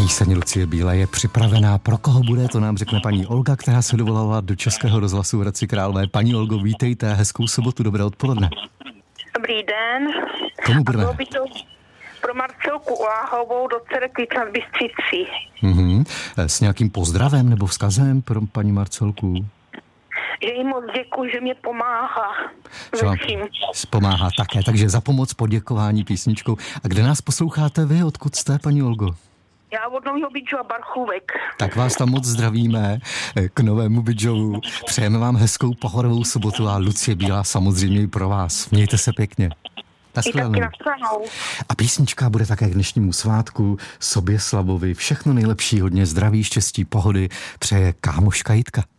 Píseň Lucie Bílé je připravená. Pro koho bude, to nám řekne paní Olga, která se dovolala do Českého rozhlasu v Hradci Králové. Paní Olgo, vítejte, hezkou sobotu, dobré odpoledne. Dobrý den. Komu budeme? A by to pro Marcelku Oláhovou do Cerkví nad Bystřicí. S nějakým pozdravem nebo vzkazem pro paní Marcelku? Že jí moc děkuji, že mě pomáhá. Že vám pomáhá také, takže za pomoc poděkování písničkou. A kde nás posloucháte vy? Odkud jste, paní Olgo? Já od Nového Bydžova Barchůvek. Tak vás tam moc zdravíme k Novému Bydžovu. Přejeme vám hezkou pohodovou sobotu a Lucie Bílá samozřejmě i pro vás. Mějte se pěkně. A písnička bude také k dnešnímu svátku Soběslavovi. Všechno nejlepší, hodně zdraví, štěstí, pohody přeje kámoška Jitka.